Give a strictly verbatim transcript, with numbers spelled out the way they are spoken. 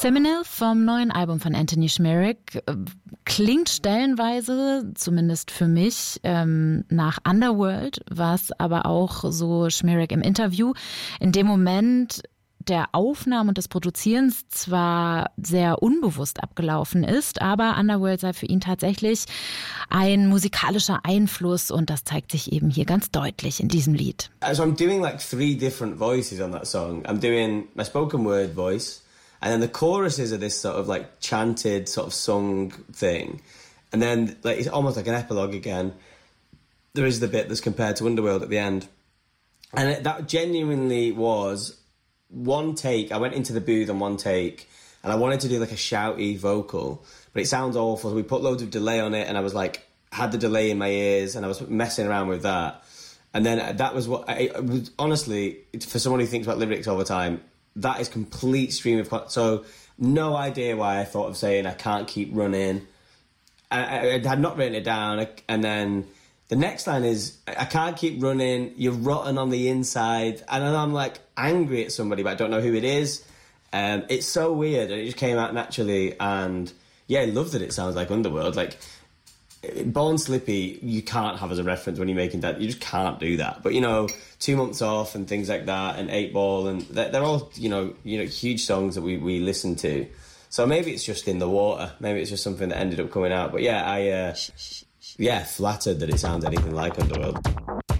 Feminine vom neuen Album von Anthony Šmirek klingt stellenweise, zumindest für mich, ähm, nach Underworld, was aber auch so Šmirek im Interview in dem Moment der Aufnahme und des Produzierens zwar sehr unbewusst abgelaufen ist, aber Underworld sei für ihn tatsächlich ein musikalischer Einfluss und das zeigt sich eben hier ganz deutlich in diesem Lied. So I'm doing like three different voices on that song. I'm doing my spoken word voice, and then the choruses are this sort of like chanted sort of song thing, and then like it's almost like an epilogue again. There is the bit that's compared to Underworld at the end, and it, that genuinely was one take. I went into the booth on one take and I wanted to do like a shouty vocal, but it sounds awful. So we put loads of delay on it and I was like, had the delay in my ears and I was messing around with that. And then that was what I, it was, honestly, for someone who thinks about lyrics all the time, that is complete stream of, so no idea why I thought of saying I can't keep running. I, I, I had not written it down, and then the next line is, I can't keep running, you're rotten on the inside. And then I'm like angry at somebody, but I don't know who it is. Um, it's so weird, and it just came out naturally. And yeah, I love that it sounds like Underworld. Like, Born Slippy, you can't have as a reference when you're making that. You just can't do that. But, you know, Two Months Off and things like that, and Eight Ball, and they're, they're all, you know, you know, huge songs that we, we listen to. So maybe it's just in the water. Maybe it's just something that ended up coming out. But yeah, I... Uh, Yeah, flattered that it sounds anything like Underworld.